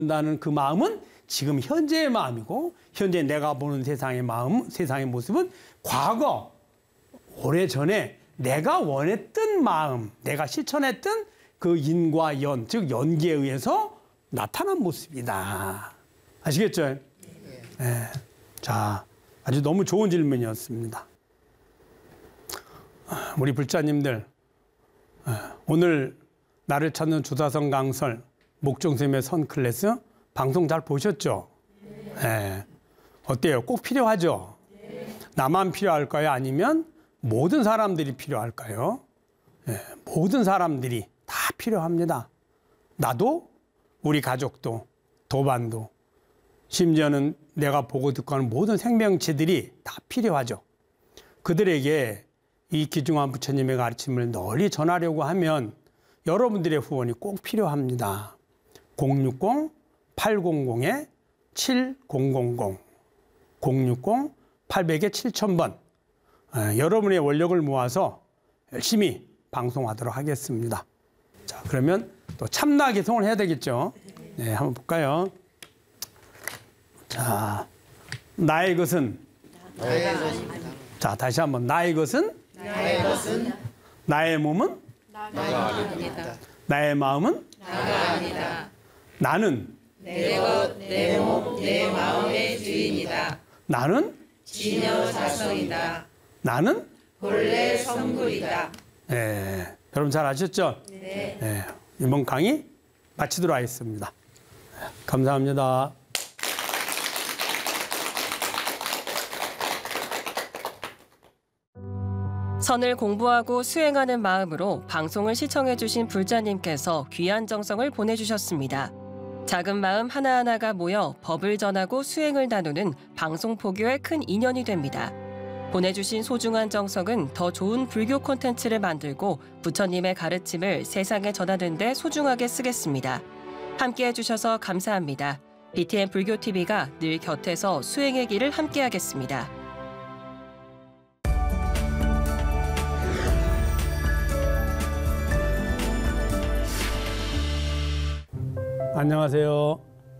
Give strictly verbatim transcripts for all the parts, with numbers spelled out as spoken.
나는 그 마음은 지금 현재의 마음이고, 현재 내가 보는 세상의 마음, 세상의 모습은 과거, 오래전에 내가 원했던 마음, 내가 실천했던 그 인과 연, 즉 연기에 의해서 나타난 모습이다. 아시겠죠? 네. 네. 자, 아주 너무 좋은 질문이었습니다. 우리 불자님들, 오늘 나를 찾는 조사선 강설 목종쌤의 선클래스 방송 잘 보셨죠? 네. 어때요? 꼭 필요하죠? 나만 필요할까요? 아니면 모든 사람들이 필요할까요? 네. 모든 사람들이 다 필요합니다. 나도, 우리 가족도, 도반도, 심지어는 내가 보고 듣고 하는 모든 생명체들이 다 필요하죠. 그들에게 이 귀중한 부처님의 가르침을 널리 전하려고 하면 여러분들의 후원이 꼭 필요합니다. 공육공 팔공공 칠공공공 공육공 팔백 칠천 번 여러분의 원력을 모아서 열심히 방송하도록 하겠습니다. 자, 그러면 또 참나 개송을 해야 되겠죠. 네, 한번 볼까요? 자, 나의 것은 나의 것입니다. 자, 다시 한번 나의 것은 나의 것은 나의 몸은 나가 아닙니다. 나의 마음은 나가 아니다. 나는 내 것, 내 몸, 내 마음의 주인이다. 나는 진여 자성이다. 나는 본래 성불이다. 네, 여러분 잘 아셨죠? 네. 네, 이번 강의 마치도록 하겠습니다. 감사합니다. 선을 공부하고 수행하는 마음으로 방송을 시청해주신 불자님께서 귀한 정성을 보내주셨습니다. 작은 마음 하나하나가 모여 법을 전하고 수행을 나누는 방송포교의 큰 인연이 됩니다. 보내주신 소중한 정성은 더 좋은 불교 콘텐츠를 만들고 부처님의 가르침을 세상에 전하는 데 소중하게 쓰겠습니다. 함께해 주셔서 감사합니다. 비티엠 불교티비가 늘 곁에서 수행의 길을 함께하겠습니다. 안녕하세요.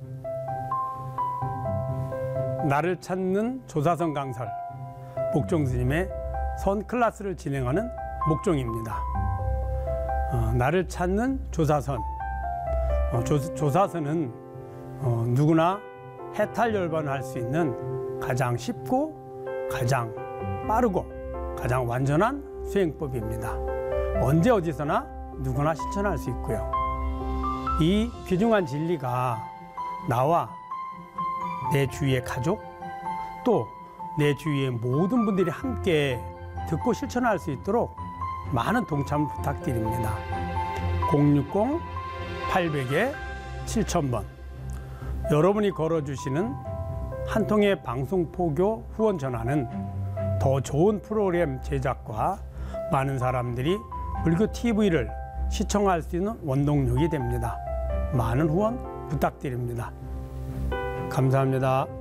나를 찾는 조사선 강설 목종 스님의 선 클래스를 진행하는 목종입니다. 어, 나를 찾는 조사선. 어, 조, 조사선은 어, 누구나 해탈열반을 할 수 있는 가장 쉽고 가장 빠르고 가장 완전한 수행법입니다. 언제 어디서나 누구나 실천할 수 있고요. 이 귀중한 진리가 나와 내 주위의 가족 또 내 주위의 모든 분들이 함께 듣고 실천할 수 있도록 많은 동참을 부탁드립니다. 공육공 팔백 칠천 번 여러분이 걸어주시는 한 통의 방송포교 후원 전화는 더 좋은 프로그램 제작과 많은 사람들이 불교 티비를 시청할 수 있는 원동력이 됩니다. 많은 후원 부탁드립니다. 감사합니다.